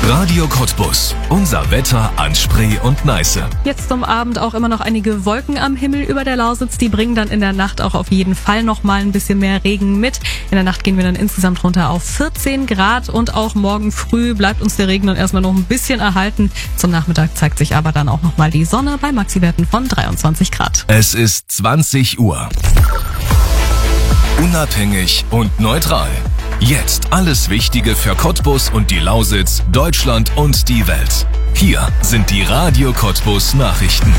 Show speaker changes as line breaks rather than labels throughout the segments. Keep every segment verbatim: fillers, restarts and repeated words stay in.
Radio Cottbus. Unser Wetter an Spree und Neiße.
Jetzt zum Abend auch immer noch einige Wolken am Himmel über der Lausitz. Die bringen dann in der Nacht auch auf jeden Fall noch mal ein bisschen mehr Regen mit. In der Nacht gehen wir dann insgesamt runter auf vierzehn Grad und auch morgen früh bleibt uns der Regen dann erstmal noch ein bisschen erhalten. Zum Nachmittag zeigt sich aber dann auch noch mal die Sonne bei Maxiwerten von dreiundzwanzig Grad.
Es ist zwanzig Uhr. Unabhängig und neutral. Jetzt alles Wichtige für Cottbus und die Lausitz, Deutschland und die Welt. Hier sind die Radio Cottbus Nachrichten.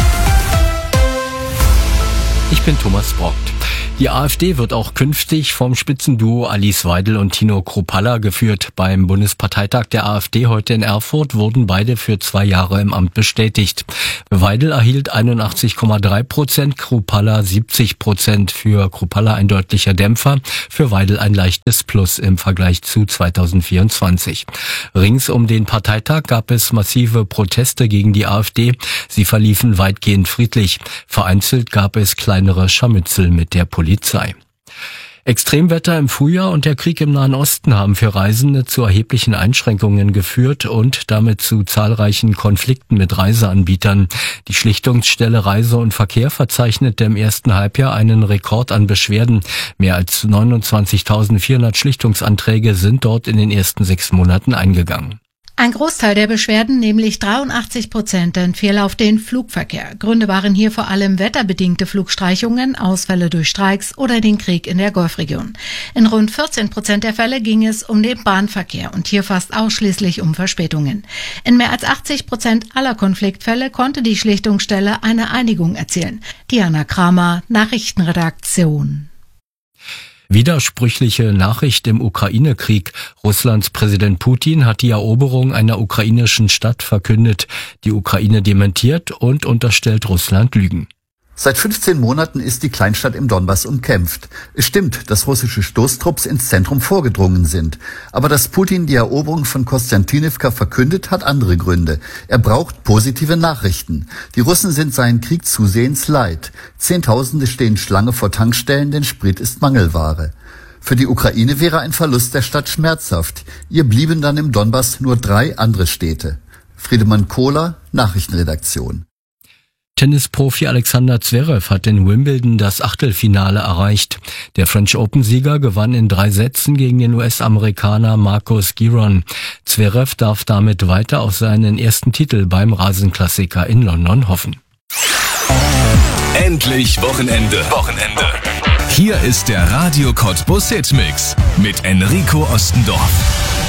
Ich bin Thomas Brockt. Die AfD wird auch künftig vom Spitzenduo Alice Weidel und Tino Kruppalla geführt. Beim Bundesparteitag der AfD heute in Erfurt wurden beide für zwei Jahre im Amt bestätigt. Weidel erhielt einundachtzig Komma drei Prozent, Kruppalla siebzig Prozent. Für Kruppalla ein deutlicher Dämpfer, für Weidel ein leichtes Plus im Vergleich zu zweitausendvierundzwanzig. Rings um den Parteitag gab es massive Proteste gegen die AfD. Sie verliefen weitgehend friedlich. Vereinzelt gab es kleinere Scharmützel mit der Polizei. Polizei. Extremwetter im Frühjahr und der Krieg im Nahen Osten haben für Reisende zu erheblichen Einschränkungen geführt und damit zu zahlreichen Konflikten mit Reiseanbietern. Die Schlichtungsstelle Reise und Verkehr verzeichnete im ersten Halbjahr einen Rekord an Beschwerden. Mehr als neunundzwanzigtausendvierhundert Schlichtungsanträge sind dort in den ersten sechs Monaten eingegangen.
Ein Großteil der Beschwerden, nämlich dreiundachtzig Prozent, entfiel auf den Flugverkehr. Gründe waren hier vor allem wetterbedingte Flugstreichungen, Ausfälle durch Streiks oder den Krieg in der Golfregion. In rund vierzehn Prozent der Fälle ging es um den Bahnverkehr und hier fast ausschließlich um Verspätungen. In mehr als achtzig Prozent aller Konfliktfälle konnte die Schlichtungsstelle eine Einigung erzielen. Diana Kramer, Nachrichtenredaktion.
Widersprüchliche Nachricht im Ukraine-Krieg. Russlands Präsident Putin hat die Eroberung einer ukrainischen Stadt verkündet. Die Ukraine dementiert und unterstellt Russland Lügen.
Seit fünfzehn Monaten ist die Kleinstadt im Donbass umkämpft. Es stimmt, dass russische Stoßtrupps ins Zentrum vorgedrungen sind. Aber dass Putin die Eroberung von Konstantinivka verkündet, hat andere Gründe. Er braucht positive Nachrichten. Die Russen sind seinen Krieg zusehends leid. Zehntausende stehen Schlange vor Tankstellen, denn Sprit ist Mangelware. Für die Ukraine wäre ein Verlust der Stadt schmerzhaft. Ihr blieben dann im Donbass nur drei andere Städte. Friedemann Kohler, Nachrichtenredaktion.
Tennisprofi Alexander Zverev hat in Wimbledon das Achtelfinale erreicht. Der French Open-Sieger gewann in drei Sätzen gegen den U S-Amerikaner Marcus Giron. Zverev darf damit weiter auf seinen ersten Titel beim Rasenklassiker in London hoffen.
Endlich Wochenende. Wochenende. Hier ist der Radio Cottbus Hitmix mit Enrico Ostendorf.